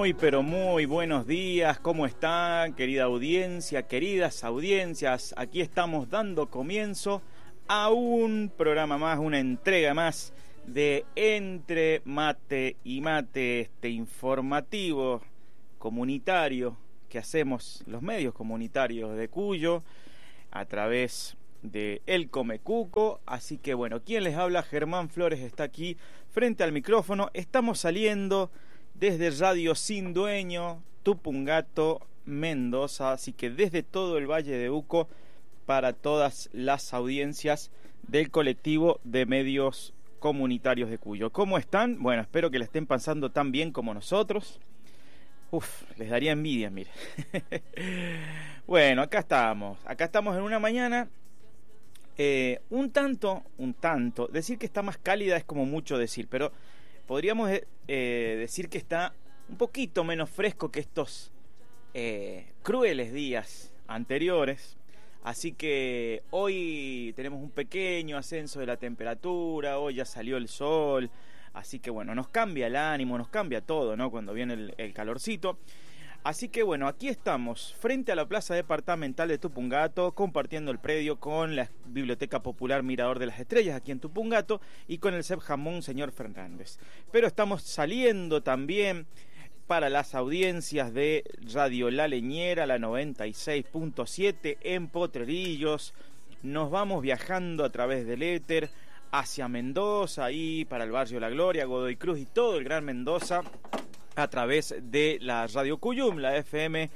Muy, pero muy buenos días. ¿Cómo están, querida audiencia, queridas audiencias? Aquí estamos dando comienzo a un programa más, una entrega más de Entre Mate y Mate, este informativo comunitario que hacemos los medios comunitarios de Cuyo a través de El Comecuco. Así que bueno, quien les habla, Germán Flores, está aquí frente al micrófono. Estamos saliendo desde Radio Sin Dueño, Tupungato, Mendoza, así que desde todo el Valle de Uco para todas las audiencias del colectivo de medios comunitarios de Cuyo. ¿Cómo están? Bueno, espero que la estén pasando tan bien como nosotros. Les daría envidia, mire. Bueno, acá estamos en una mañana un tanto, decir que está más cálida es como mucho decir, pero podríamos decir que está un poquito menos fresco que estos crueles días anteriores. Así que hoy tenemos un pequeño ascenso de la temperatura, hoy ya salió el sol, así que bueno, nos cambia el ánimo, nos cambia todo, ¿no? Cuando viene el calorcito. Así que bueno, aquí estamos frente a la Plaza Departamental de Tupungato, compartiendo el predio con la Biblioteca Popular Mirador de las Estrellas aquí en Tupungato y con el CEP Jamón Señor Fernández. Pero estamos saliendo también para las audiencias de Radio La Leñera, la 96.7 en Potrerillos. Nos vamos viajando a través del éter hacia Mendoza, ahí para el barrio La Gloria, Godoy Cruz y todo el Gran Mendoza, a través de la Radio Cuyum, la FM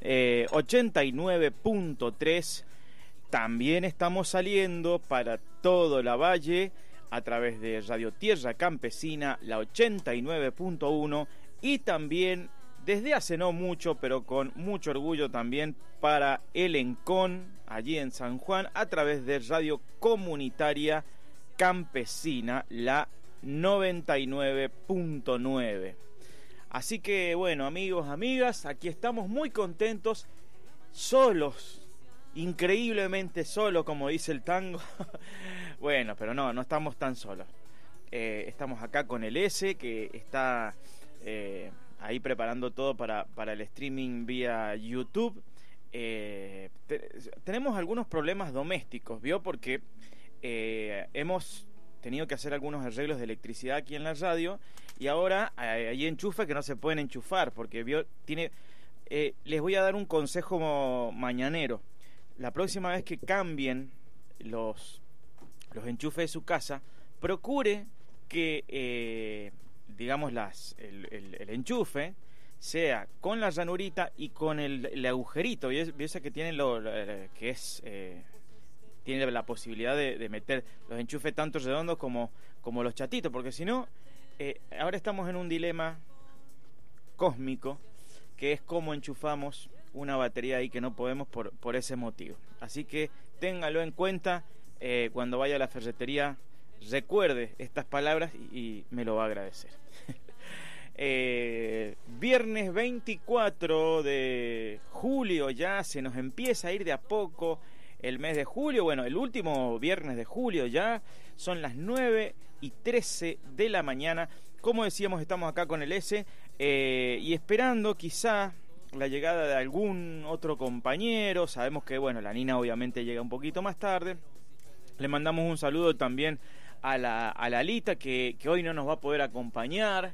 89.3. También estamos saliendo para todo la Valle a través de Radio Tierra Campesina, la 89.1, y también desde hace no mucho, pero con mucho orgullo también para el Encón, allí en San Juan, a través de Radio Comunitaria Campesina, la 99.9. Así que bueno, amigos, amigas, aquí estamos muy contentos, solos, increíblemente solos, como dice el tango. Bueno, pero no estamos tan solos. Estamos acá con el S, que está ahí preparando todo para el streaming vía YouTube. Tenemos algunos problemas domésticos, ¿vio? Porque hemos tenido que hacer algunos arreglos de electricidad aquí en la radio y ahora hay enchufes que no se pueden enchufar porque les voy a dar un consejo mañanero. La próxima vez que cambien los enchufes de su casa, procure que digamos el enchufe sea con la ranurita y con el agujerito, y esa que tienen tiene la posibilidad de meter los enchufes tanto redondos como los chatitos, porque si no, ahora estamos en un dilema cósmico, que es cómo enchufamos una batería ahí que no podemos por ese motivo. Así que téngalo en cuenta, cuando vaya a la ferretería, recuerde estas palabras y me lo va a agradecer. Viernes 24 de julio, ya se nos empieza a ir de a poco el mes de julio. Bueno, el último viernes de julio ya son las 9:13 de la mañana. Como decíamos, estamos acá con el S y esperando quizá la llegada de algún otro compañero. Sabemos que bueno, la Nina obviamente llega un poquito más tarde. Le mandamos un saludo también a la Alita, que hoy no nos va a poder acompañar.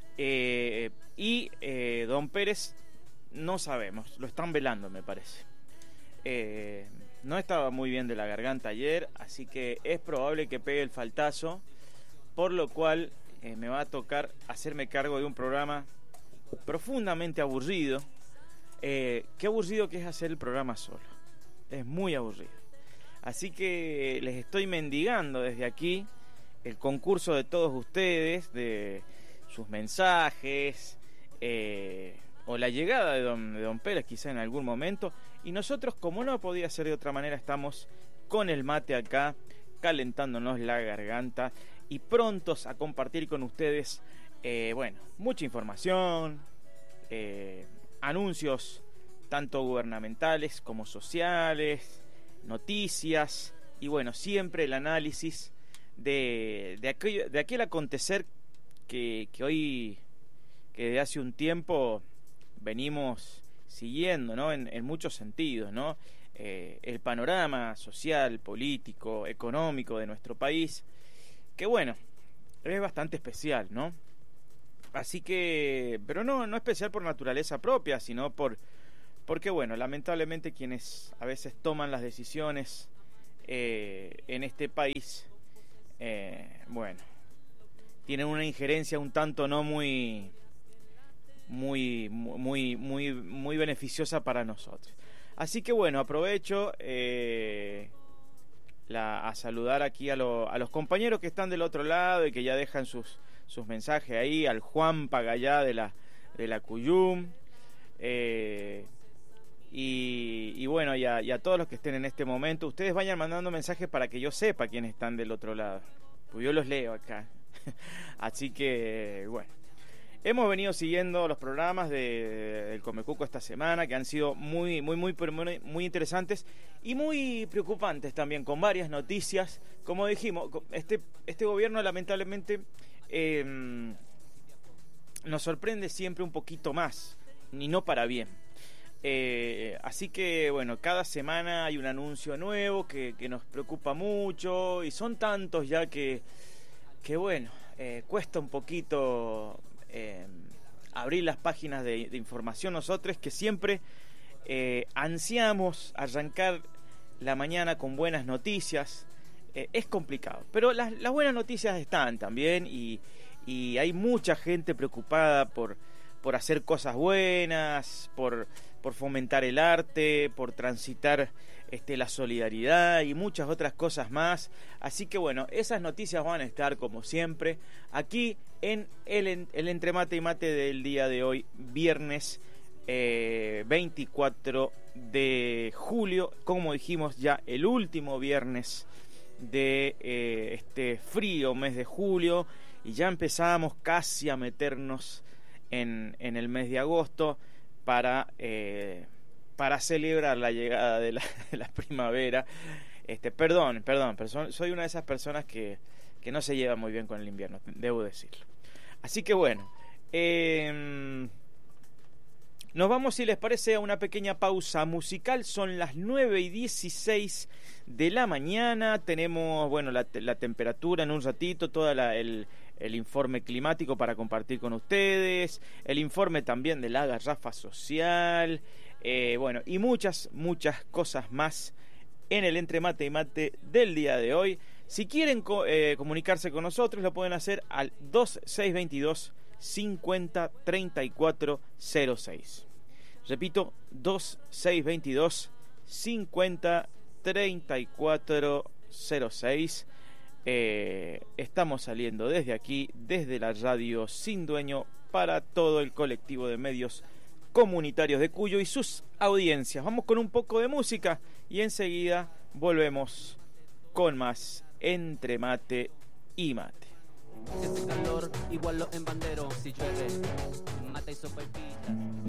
Don Pérez no sabemos, lo están velando, me parece. No estaba muy bien de la garganta ayer, así que es probable que pegue el faltazo, por lo cual me va a tocar hacerme cargo de un programa profundamente aburrido. Qué aburrido que es hacer el programa solo, es muy aburrido. Así que les estoy mendigando desde aquí el concurso de todos ustedes, de sus mensajes, o la llegada de don Pérez quizá en algún momento, y nosotros, como no podía ser de otra manera, estamos con el mate acá calentándonos la garganta y prontos a compartir con ustedes mucha información, anuncios tanto gubernamentales como sociales, noticias y bueno, siempre el análisis de aquel acontecer que que de hace un tiempo venimos siguiendo, ¿no? En muchos sentidos, ¿no? El panorama social, político, económico de nuestro país, que bueno, es bastante especial, ¿no? Así que, pero no especial por naturaleza propia, sino porque bueno, lamentablemente quienes a veces toman las decisiones en este país, bueno, tienen una injerencia un tanto no muy beneficiosa para nosotros. Así que bueno, aprovecho a saludar aquí a los compañeros que están del otro lado y que ya dejan sus mensajes ahí, al Juan Pagallá de la Cuyum, y bueno, y a todos los que estén en este momento. Ustedes vayan mandando mensajes para que yo sepa quiénes están del otro lado, pues yo los leo acá. Así que bueno, hemos venido siguiendo los programas del Comecuco esta semana, que han sido muy interesantes y muy preocupantes también, con varias noticias. Como dijimos, este gobierno lamentablemente nos sorprende siempre un poquito más, y no para bien. Así que bueno, cada semana hay un anuncio nuevo que nos preocupa mucho, y son tantos ya que bueno, cuesta un poquito abrir las páginas de información. Nosotros que siempre ansiamos arrancar la mañana con buenas noticias, es complicado, pero las buenas noticias están también, y hay mucha gente preocupada por hacer cosas buenas, por fomentar el arte, por transitar la solidaridad y muchas otras cosas más. Así que bueno, esas noticias van a estar como siempre aquí en el Entremate y Mate del día de hoy, viernes 24 de julio, como dijimos, ya el último viernes de este frío mes de julio, y ya empezamos casi a meternos en el mes de agosto para celebrar la llegada de la primavera. Perdón, pero soy una de esas personas que no se lleva muy bien con el invierno, debo decirlo. Así que bueno, nos vamos, si les parece, a una pequeña pausa musical. Son las 9:16 de la mañana. Tenemos, bueno, la temperatura en un ratito, todo el informe climático para compartir con ustedes, el informe también de la garrafa social, bueno, y muchas cosas más en el Entremate y Mate del día de hoy. Si quieren comunicarse con nosotros, lo pueden hacer al 2622 50 34 06. Repito, 2622 50 34 06. Estamos saliendo desde aquí, desde la radio Sin Dueño, para todo el colectivo de medios comunitarios de Cuyo y sus audiencias. Vamos con un poco de música y enseguida volvemos con más Entre Mate y Mate. Si hace calor, igual los embandero. Si llueve, mata y sopa y pita.